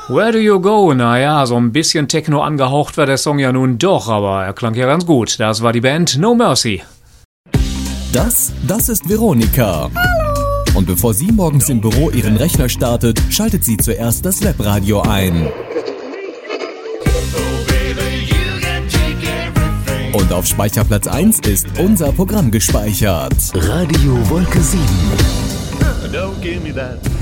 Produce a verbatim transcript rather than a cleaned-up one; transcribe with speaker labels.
Speaker 1: Where do you go? Naja, so ein bisschen Techno angehaucht war der Song ja nun doch, aber er klang ja ganz gut. Das war die Band No Mercy.
Speaker 2: Das, das ist Veronika. Hallo. Und bevor sie morgens im Büro ihren Rechner startet, schaltet sie zuerst das Webradio ein. Und auf Speicherplatz eins ist unser Programm gespeichert.
Speaker 3: Radio Wolke sieben.
Speaker 4: Don't give me that.